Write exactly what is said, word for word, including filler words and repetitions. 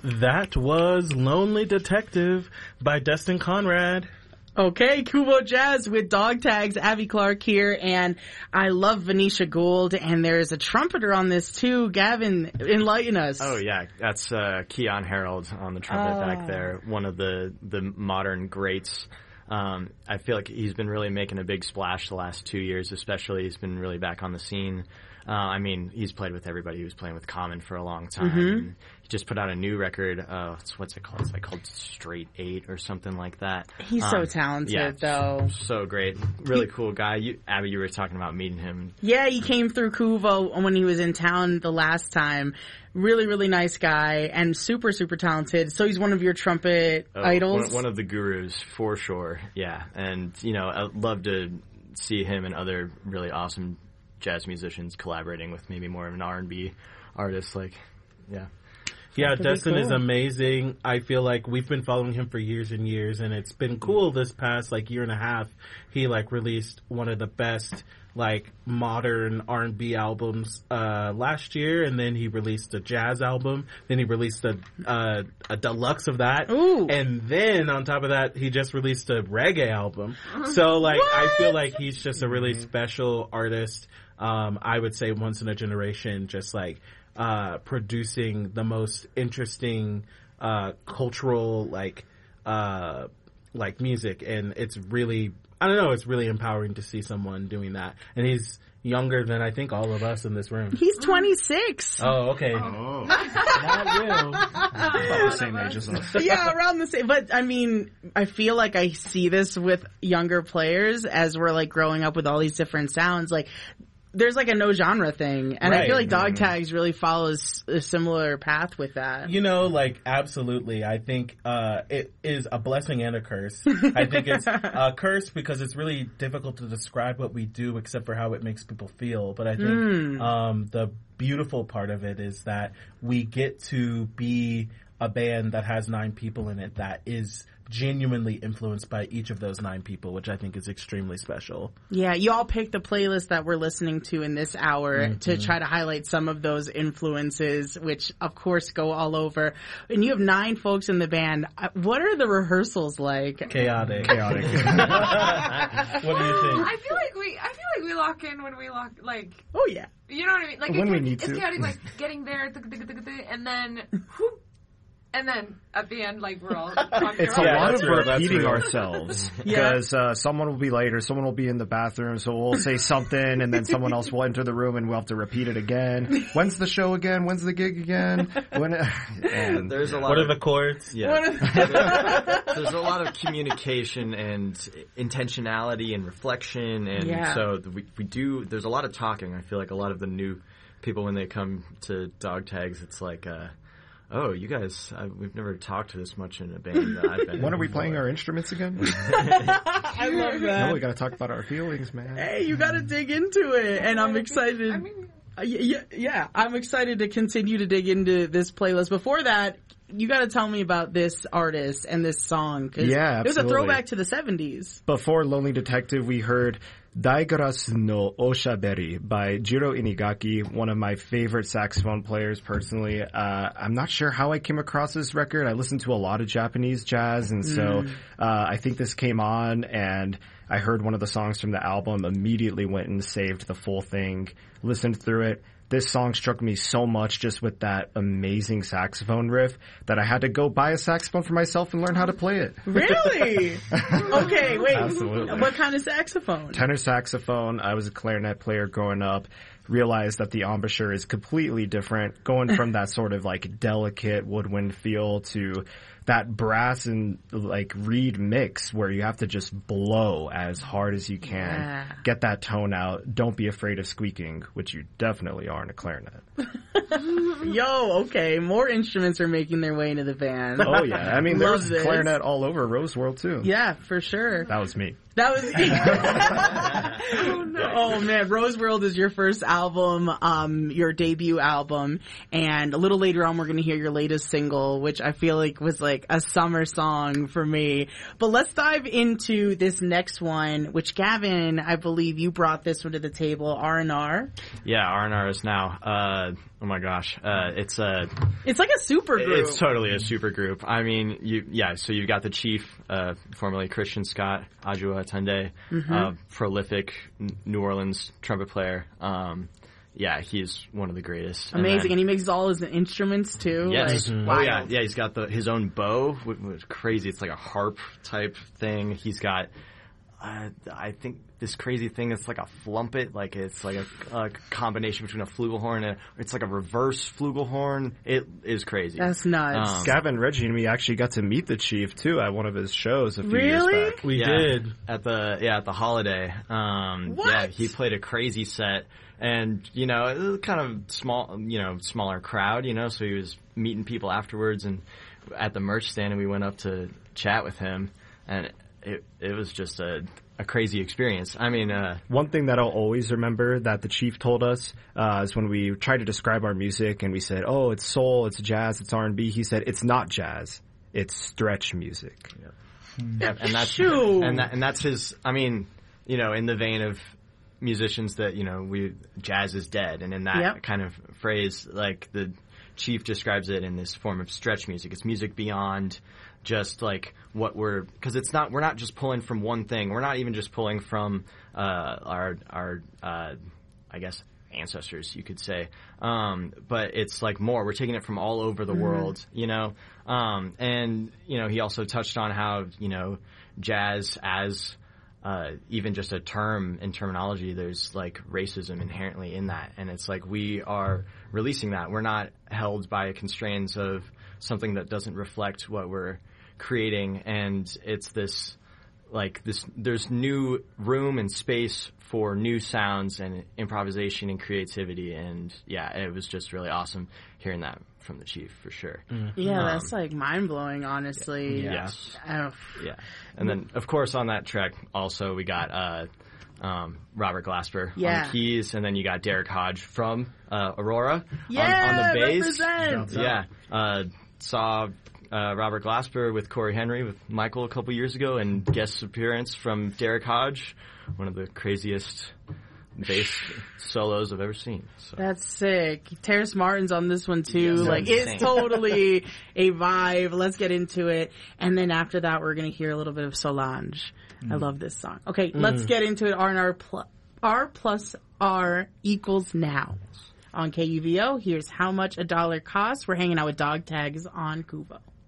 That was Lonely Detective by Destin Conrad. Okay, Kuvo Jazz with Dog Tags, Abby Clark here, and I love Venetia Gould, and there's a trumpeter on this too. Gavin, enlighten us. Oh yeah, that's uh, Keon Harold on the trumpet oh. back there, one of the, the modern greats. Um, I feel like he's been really making a big splash the last two years, especially. He's been really back on the scene. Uh, I mean, he's played with everybody. He was playing with Common for a long time. Mm-hmm. And he just put out a new record. Uh, what's it called? It's like called Straight Eight or something like that. He's um, so talented, yeah, though. So great. Really cool guy. You, Abby, you were talking about meeting him. Yeah, he came through Kuvo when he was in town the last time. Really, really nice guy and super, super talented. So he's one of your trumpet oh, idols? One, one of the gurus, for sure. Yeah. And, you know, I'd love to see him and other really awesome jazz musicians collaborating with maybe more of an R and B artist. Like, yeah. Yeah, That'd Destin cool. is amazing. I feel like we've been following him for years and years, and it's been cool this past, like, year and a half. He, like, released one of the best, like, modern R and B albums uh last year, and then he released a jazz album. Then he released a uh, a deluxe of that. Ooh. And then, on top of that, he just released a reggae album. So, like, What? I feel like he's just a really special artist. Um, I would say once in a generation, just, like, uh, producing the most interesting, uh, cultural, like, uh, like music. And it's really, I don't know, it's really empowering to see someone doing that. And he's younger than I think all of us in this room. He's twenty-six. Oh, okay. Oh. Not you. About the same age as us. Yeah, around the same. But, I mean, I feel like I see this with younger players as we're, like, growing up with all these different sounds. Like, there's like a no genre thing, and right. I feel like Dog Tags really follows a similar path with that. You know, like, absolutely. I think uh it is a blessing and a curse. I think it's a curse because it's really difficult to describe what we do except for how it makes people feel. But I think mm. um the beautiful part of it is that we get to be a band that has nine people in it that is genuinely influenced by each of those nine people, which I think is extremely special. Yeah, you all picked the playlist that we're listening to in this hour mm-hmm. to try to highlight some of those influences, which of course go all over. And you have nine folks in the band. What are the rehearsals like? Chaotic. Chaotic. What do you think? I feel like we, I feel like we lock in when we lock, like. Oh yeah. You know what I mean? Like when it, we need it's to. It's chaotic, like getting there, and then. Whoop, And then at the end, like, we're all It's a yeah, lot of real, repeating ourselves because uh, someone will be late or someone will be in the bathroom, so we'll say something and then someone else will enter the room and we'll have to repeat it again. When's the show again? When's the gig again? When? And there's a lot. What of, are the chords? Yeah. there's, there's a lot of communication and intentionality and reflection, and yeah. so we, we do. There's a lot of talking. I feel like a lot of the new people when they come to Dog Tags, it's like. Uh, Oh, you guys, uh, we've never talked this much in a band that I've been When in are we before. playing our instruments again? I love that. No, we gotta talk about our feelings, man. Hey, you gotta dig into it, and I'm excited. I mean, uh, yeah, yeah, I'm excited to continue to dig into this playlist. Before that, you gotta tell me about this artist and this song. Cause yeah, absolutely. It was a throwback to the seventies. Before Lonely Detective, we heard Daigarasu no Oshaberi by Jiro Inigaki, one of my favorite saxophone players personally. Uh, I'm not sure how I came across this record. I listened to a lot of Japanese jazz, and so Mm. uh, I think this came on, and I heard one of the songs from the album, immediately went and saved the full thing, listened through it. This song struck me so much just with that amazing saxophone riff that I had to go buy a saxophone for myself and learn how to play it. Really? Okay, wait. Absolutely. What kind of saxophone? Tenor saxophone. I was a clarinet player growing up. Realized that the embouchure is completely different, going from that sort of like delicate woodwind feel to that brass and like reed mix where you have to just blow as hard as you can, Yeah. get that tone out. Don't be afraid of squeaking, which you definitely are in a clarinet. Yo, okay, more instruments are making their way into the band. Oh yeah, I mean Love there's this. clarinet all over Rose World too. Yeah, for sure. That was me. That was. oh, no. oh man, Rose World is your first album, um, your debut album, and a little later on we're going to hear your latest single, which I feel like was like a summer song for me. But let's dive into this next one, which Gavin, I believe you brought this one to the table, R and R. Yeah, R and R is now. Uh, oh my gosh, uh, it's a. It's like a super group. It's totally a super group. I mean, you yeah. So you've got the Chief, uh, formerly Christian Scott Adjua Tunde, mm-hmm. uh, prolific New Orleans trumpet player. Um, yeah, he's one of the greatest. Amazing, and, then, and he makes all his instruments too. Yes, like, oh yeah, yeah. He's got the his own bow, which was crazy. It's like a harp type thing. He's got. Uh, I think this crazy thing is like a flumpet, like it's like a, a combination between a flugelhorn and a, it's like a reverse flugelhorn. It is crazy. That's nuts. Um, Gavin, Reggie, and me actually got to meet the Chief too at one of his shows a few really? years back. We yeah, did at the yeah at the holiday. Um, what? Yeah, he played a crazy set, and you know, it was kind of small, you know, smaller crowd, you know, so he was meeting people afterwards and at the merch stand, and we went up to chat with him, and. It it was just a, a crazy experience. I mean, uh, one thing that I'll always remember that the Chief told us uh, is when we tried to describe our music and we said, "Oh, it's soul, it's jazz, it's R and B." He said, "It's not jazz, it's stretch music." Yep. Yeah, and that's Shoo. and that and that's his. I mean, you know, in the vein of musicians that you know, we jazz is dead, and in that yep. kind of phrase, like the Chief describes it in this form of stretch music. It's music beyond. Just like what we're, because it's not, we're not just pulling from one thing. We're not even just pulling from uh, our, our, uh, I guess, ancestors, you could say. Um, but it's like more. We're taking it from all over the mm-hmm. world, you know. Um, and you know, he also touched on how you know jazz as uh, even just a term in terminology. There's like racism inherently in that, and it's like we are releasing that. We're not held by constraints of something that doesn't reflect what we're creating, and it's this like this there's new room and space for new sounds and improvisation and creativity, and yeah, it was just really awesome hearing that from the Chief for sure. Mm-hmm. Yeah, um, that's like mind-blowing, honestly. Yeah. Yes. Yeah. yeah. And then of course on that track also we got uh Um, Robert Glasper yeah. on the keys, and then you got Derek Hodge from uh, Aurora yeah, on, on the bass. Represent. Yeah, uh, saw uh, Robert Glasper with Corey Henry with Michael a couple years ago, and guest appearance from Derek Hodge, one of the craziest bass solos I've ever seen. So. That's sick. Terrace Martin's on this one too. Yeah, like insane. it's totally a vibe. Let's get into it, and then after that we're gonna hear a little bit of Solange. I love this song. Okay, mm. let's get into it. R and R plus R plus R equals now. On K U V O, here's How Much a Dollar Costs. We're hanging out with Dog Tags on Kuvo.